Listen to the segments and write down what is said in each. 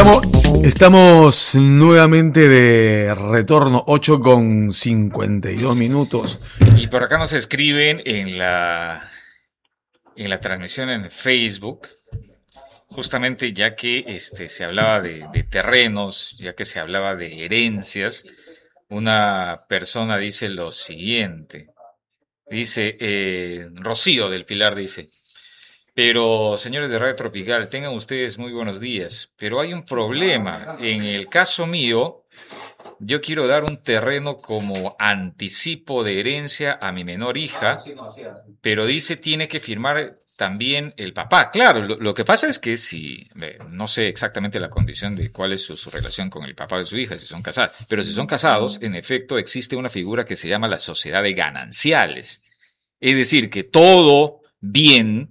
Estamos nuevamente de retorno, 8:52. Y por acá nos escriben en la transmisión en Facebook, justamente ya que se hablaba de terrenos, ya que se hablaba de herencias. Una persona dice lo siguiente. Dice, Rocío del Pilar dice: pero, señores de Radio Tropical, tengan ustedes muy buenos días. Pero hay un problema. En el caso mío, yo quiero dar un terreno como anticipo de herencia a mi menor hija, pero dice tiene que firmar también el papá. Claro, lo que pasa es que si, no sé exactamente la condición de cuál es su relación con el papá de su hija, si son casados, pero si son casados, en efecto, existe una figura que se llama la sociedad de gananciales. Es decir, que todo bien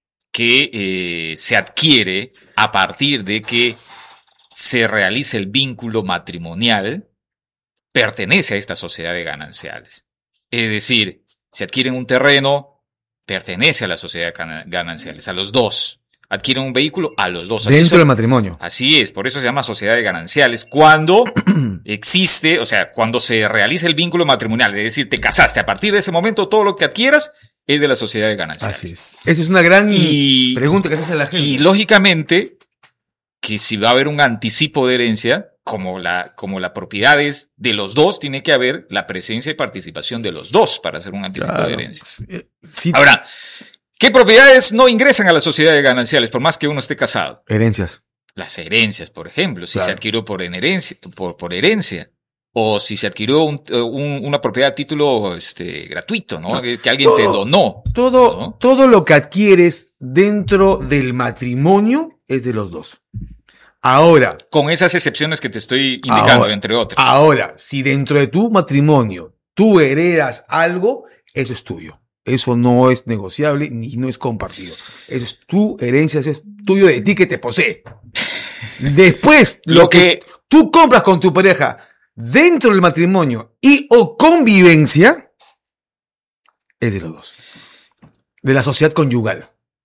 que se adquiere a partir de que se realice el vínculo matrimonial pertenece a esta sociedad de gananciales. Es decir, si adquieren un terreno, pertenece a la sociedad de gananciales, a los dos. Adquieren un vehículo, a los dos. Dentro del matrimonio. Así es, por eso se llama sociedad de gananciales. Cuando existe, o sea, cuando se realiza el vínculo matrimonial, es decir, te casaste, a partir de ese momento todo lo que adquieras es de la sociedad de gananciales. Así es. Esa es una gran pregunta que se hace a la gente. Y lógicamente, que si va a haber un anticipo de herencia, como la propiedad es de los dos, tiene que haber la presencia y participación de los dos para hacer un anticipo de herencia. Sí. Ahora, ¿qué propiedades no ingresan a la sociedad de gananciales por más que uno esté casado? Herencias. Las herencias, por ejemplo, si se adquirió por herencia. O si se adquirió una propiedad a título gratuito, ¿no? Que alguien te donó. Todo lo que adquieres dentro del matrimonio es de los dos. Ahora. Con esas excepciones que te estoy indicando, entre otras. Ahora, si dentro de tu matrimonio tú heredas algo, eso es tuyo. Eso no es negociable ni no es compartido. Eso es tu herencia, eso es tuyo de ti que te posee. Después, lo que tú compras con tu pareja dentro del matrimonio y o convivencia es de los dos, de la sociedad conyugal.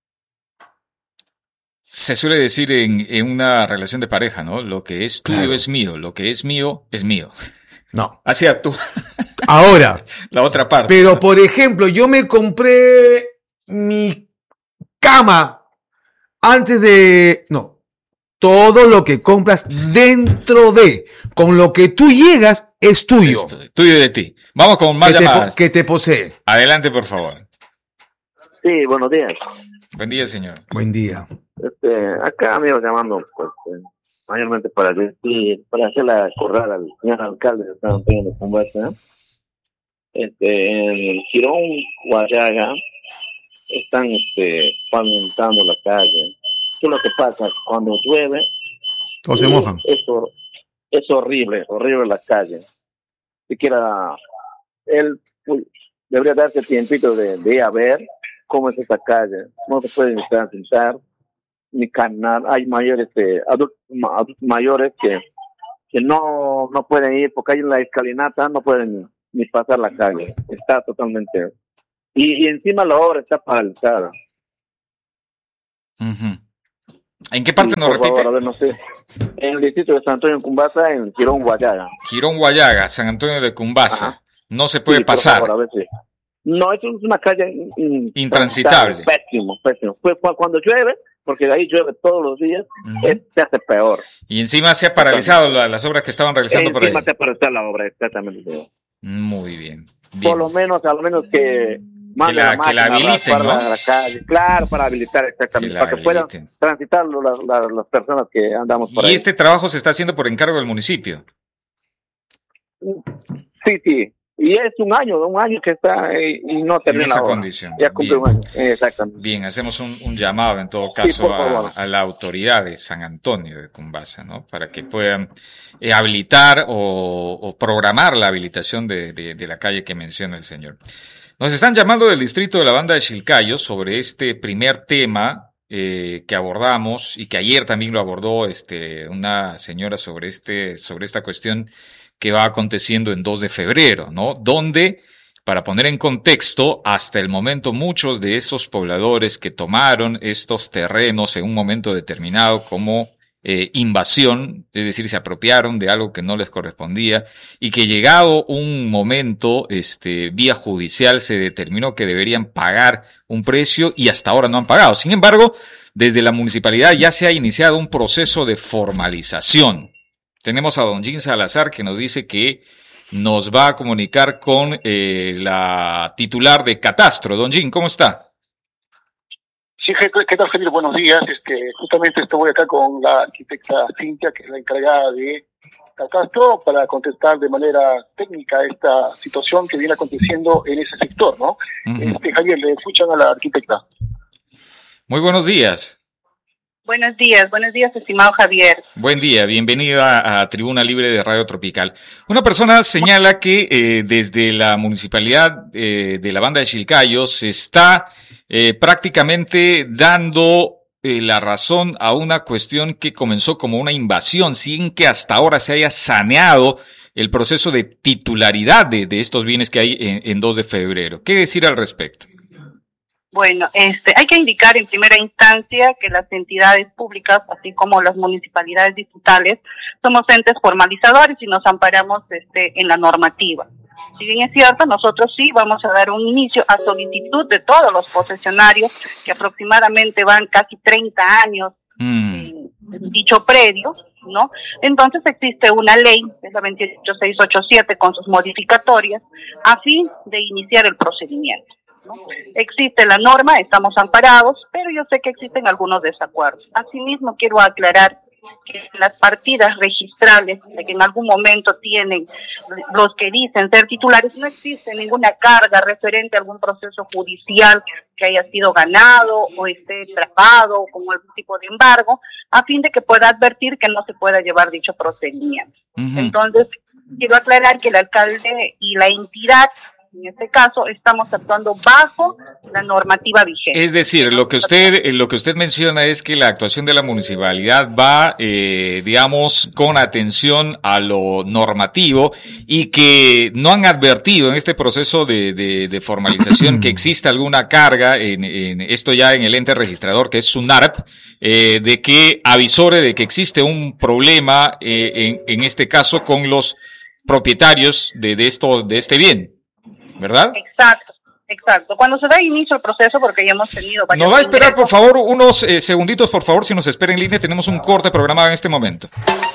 Se suele decir en una relación de pareja, ¿no? Lo que es tuyo es mío, lo que es mío es mío. No. Así actúa. Ahora. La otra parte. Pero, por ejemplo, yo me compré mi cama antes de... No. Todo lo que compras dentro de, con lo que tú llegas, es tuyo. Tuyo de ti. Vamos con más llamadas. Que te posee. Adelante, por favor. Sí, buenos días. Buen día, señor. Buen día. Acá me iba llamando, pues, mayormente para hacerla acordar al señor alcalde de San Antonio de Cumbasa. En el Girón Guayaga están pavimentando la calle. ¿Qué es lo que pasa? Cuando llueve, o se mojan. Eso es horrible la calle. Siquiera él debería darse tiempito de ir a ver cómo es esta calle. No se puede ni transitar ni caminar. Hay mayores, adultos mayores que no pueden ir porque hay en la escalinata, no pueden ni pasar la calle. Está totalmente... Y encima la obra está paralizada. Uh-huh. ¿En qué parte nos repite? Favor, a ver, no sé. En el distrito de San Antonio de Cumbasa, en Girón Guayaga. Girón Guayaga, San Antonio de Cumbasa. Ajá. No se puede pasar. Por favor, a ver, sí. No, es una calle intransitable. Pésimo. Pues cuando llueve, porque de ahí llueve todos los días, se hace peor. Y encima se ha paralizado las obras que estaban realizando por ahí. Encima se ha paralizado la obra, exactamente. Muy bien. Por lo menos, que la habiliten, ¿no? La calle, claro, para habilitar exactamente, para que puedan transitar las personas que andamos por ahí. ¿Y este trabajo se está haciendo por encargo del municipio? Sí. Y es un año que está y no termina en esa la obra. Condición. Ya cumple un año, exactamente. Bien, hacemos un llamado en todo caso a la autoridad de San Antonio de Cumbasa, ¿no? Para que puedan habilitar o programar la habilitación de la calle que menciona el señor. Nos están llamando del distrito de la Banda de Chilcayo sobre este primer tema que abordamos y que ayer también lo abordó una señora sobre esta cuestión que va aconteciendo en 2 de febrero, ¿no? Donde, para poner en contexto, hasta el momento muchos de esos pobladores que tomaron estos terrenos en un momento determinado como invasión, es decir, se apropiaron de algo que no les correspondía y que llegado un momento, vía judicial se determinó que deberían pagar un precio y hasta ahora no han pagado. Sin embargo, desde la municipalidad ya se ha iniciado un proceso de formalización. Tenemos a don Jim Salazar que nos dice que nos va a comunicar con la titular de Catastro. Don Jim, ¿cómo está? Sí, ¿qué tal, Javier? Buenos días. Justamente estoy acá con la arquitecta Cintia, que es la encargada de Catastro, para contestar de manera técnica esta situación que viene aconteciendo en ese sector, ¿no? Uh-huh. Javier, le escuchan a la arquitecta. Muy buenos días. Buenos días, estimado Javier. Buen día, bienvenida a Tribuna Libre de Radio Tropical. Una persona señala que desde la municipalidad de la banda de Chilcayo se está prácticamente dando la razón a una cuestión que comenzó como una invasión, sin que hasta ahora se haya saneado el proceso de titularidad de estos bienes que hay en 2 de febrero. ¿Qué decir al respecto? Bueno, hay que indicar en primera instancia que las entidades públicas, así como las municipalidades distritales, somos entes formalizadores y nos amparamos en la normativa. Si bien es cierto, nosotros sí vamos a dar un inicio a solicitud de todos los posesionarios, que aproximadamente van casi 30 años en dicho predio, ¿no? Entonces existe una ley, que es la 28687, con sus modificatorias, a fin de iniciar el procedimiento, ¿no? Existe la norma, estamos amparados, pero yo sé que existen algunos desacuerdos. Asimismo, quiero aclarar que las partidas registrables que en algún momento tienen los que dicen ser titulares, no existe ninguna carga referente a algún proceso judicial que haya sido ganado o esté trabado o con algún tipo de embargo, a fin de que pueda advertir que no se pueda llevar dicho procedimiento. Uh-huh. Entonces, quiero aclarar que el alcalde y la entidad, en este caso, estamos actuando bajo la normativa vigente. Es decir, lo que usted menciona es que la actuación de la municipalidad va, digamos, con atención a lo normativo y que no han advertido en este proceso de formalización que existe alguna carga en esto ya en el ente registrador, que es SUNARP, de que avisore de que existe un problema, en este caso, con los propietarios de este bien. ¿Verdad? Exacto. Cuando se da inicio al proceso, porque ya hemos tenido varios... Nos va a esperar, por favor, unos segunditos, por favor, si nos espera en línea, tenemos un corte programado en este momento.